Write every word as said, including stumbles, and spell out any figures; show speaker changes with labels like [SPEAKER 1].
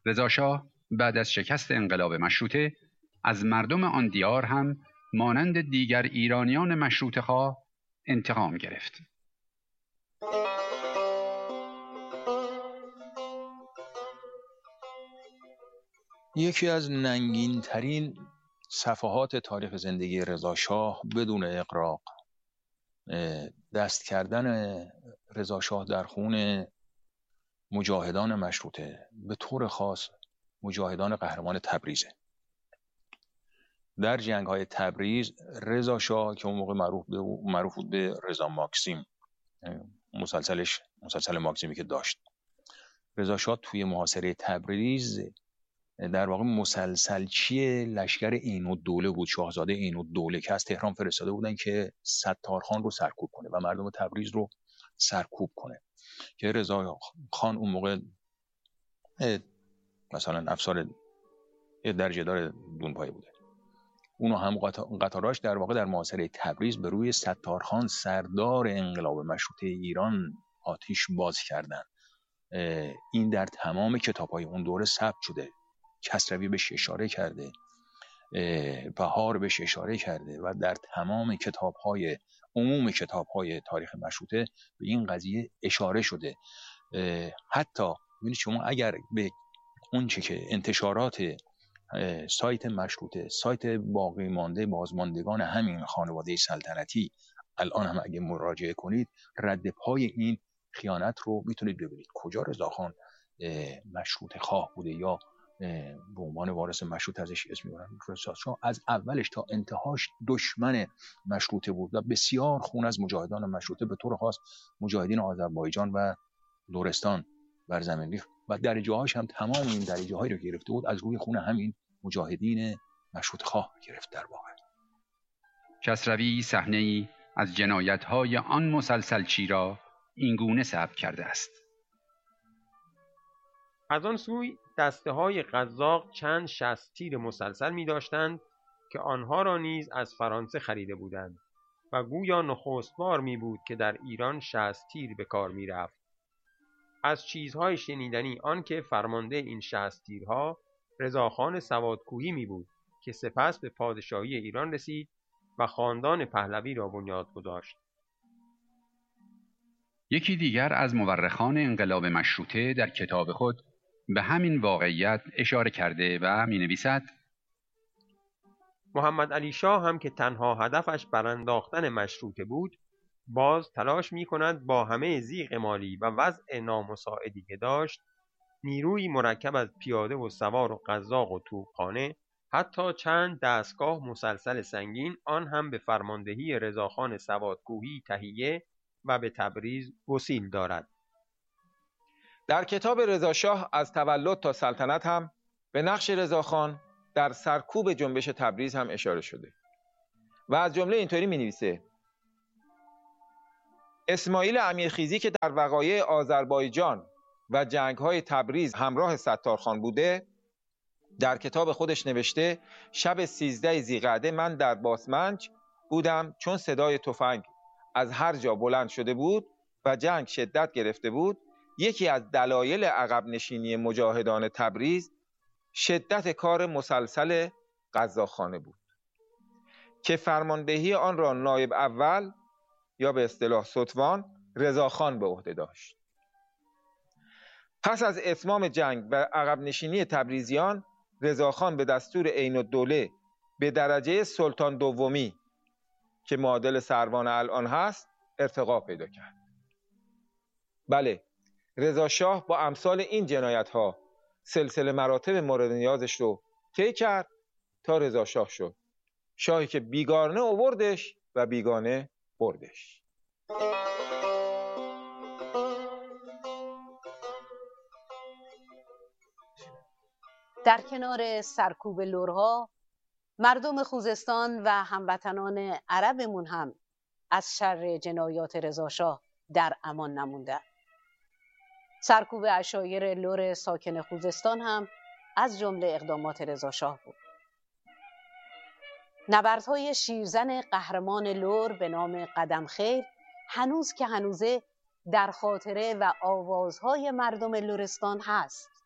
[SPEAKER 1] رضا شاه بعد از شکست انقلاب مشروطه از مردم آن دیار هم مانند دیگر ایرانیان مشروطه‌خواه انتقام گرفت.
[SPEAKER 2] یکی از ننگین ترین صفحات تاریخ زندگی رضا شاه بدون اغراق دست کردن رضا شاه در خون مجاهدان مشروطه، به طور خاص مجاهدان قهرمان تبریزه. در جنگ های تبریز رضا شاه که اون موقع معروف به معروف بود به رضا ماکسیم، مسلسلش مسلسل ماکسیمی که داشت، رضا شاه توی محاصره تبریز در واقع مسلسلچی لشکر عین‌الدوله بود، شاهزاده عین‌الدوله که از تهران فرستاده بودن که ستارخان رو سرکوب کنه و مردم تبریز رو سرکوب کنه، که رضا خان اون موقع مثلا افسر درجه دار دونپایه بوده. اونو هم قطاراش در واقع در محاصره تبریز به روی ستارخان سردار انقلاب مشروطه ایران آتش باز کردن. این در تمام کتاب‌های اون دوره ثبت شده. کسروی بهش اشاره کرده، بهار بهش اشاره کرده و در تمام کتاب‌های عموم کتاب‌های تاریخ مشروطه به این قضیه اشاره شده. حتی ببینید شما اگر به اون چه که انتشارات سایت مشروطه، سایت باقی مانده بازماندگان همین خانواده سلطنتی الان هم اگه مراجعه کنید، رد پای این خیانت رو میتونید ببینید. کجا رضاخان مشروطه خواه بوده یا به عنوان وارث مشروط ازش اسم میبرن؟ رضا شاه از اولش تا انتهاش دشمن مشروطه بود و بسیار خون از مجاهدان مشروطه به طور خاص مجاهدین آذربایجان و لرستان بر زمین ریخت و درجه هاش هم تمام این درجه هایی رو گرفته بود از روی خون همین مجاهدین مشروطه خواه گرفت. در واقع
[SPEAKER 1] کسروی صحنه‌ای از جنایت‌های آن مسلسلچی را اینگونه ثبت کرده است:
[SPEAKER 3] از آن سوی دسته های قزاق چند شصت تیر مسلسل می داشتند که آنها را نیز از فرانسه خریده بودند و گویا نخست بار می بود که در ایران شصت تیر به کار می رفت. از چیزهای شنیدنی آن که فرمانده این شصت تیرها رضاخان سوادکوهی می بود که سپس به پادشاهی ایران رسید و خاندان پهلوی را بنیاد گذاشت.
[SPEAKER 1] یکی دیگر از مورخان انقلاب مشروطه در کتاب خود به همین واقعیت اشاره کرده و می نویسد:
[SPEAKER 3] محمد علی شاه هم که تنها هدفش برانداختن مشروطه بود، باز تلاش می کند با همه ضیق مالی و وضع نامساعدی که داشت، نیروی مرکب از پیاده و سوار و قزاق و توپخانه، حتی چند دستگاه مسلسل سنگین، آن هم به فرماندهی رضاخان سوادکوهی تهیه و به تبریز گسیل دارد.
[SPEAKER 4] در کتاب رضا شاه از تولد تا سلطنت هم به نقش رضاخان در سرکوب جنبش تبریز هم اشاره شده و از جمله اینطوری می نویسه: اسماعیل امیرخیزی که در وقایع آذربایجان و جنگ‌های تبریز همراه ستارخان بوده، در کتاب خودش نوشته شب سیزده ذیقعده من در باسمنج بودم، چون صدای تفنگ از هر جا بلند شده بود و جنگ شدت گرفته بود. یکی از دلایل عقب نشینی مجاهدان تبریز شدت کار مسلسل قزاقخانه بود که فرماندهی آن را نایب اول یا به اصطلاح ستوان رضاخان به عهده داشت. پس از اتمام جنگ و عقب نشینی تبریزیان، رضاخان به دستور عین‌الدوله به درجه سلطان دومی که معادل سروان الان هست ارتقا پیدا کرد. بله، رضا شاه با امثال این جنایت ها سلسله مراتب مورد نیازش رو طی کرد تا رضا شاه شد، شاهی که بیگانه آوردش و بیگانه بردش.
[SPEAKER 5] در کنار سرکوب لرها، مردم خوزستان و هموطنان عربمون هم از شر جنایات رضا شاه در امان نمونده. سرکوب عشایر لر ساکن خوزستان هم از جمله اقدامات رضا شاه بود. نبردهای شیرزن قهرمان لر به نام قدم خیر هنوز که هنوزه در خاطره و آوازهای مردم لرستان هست.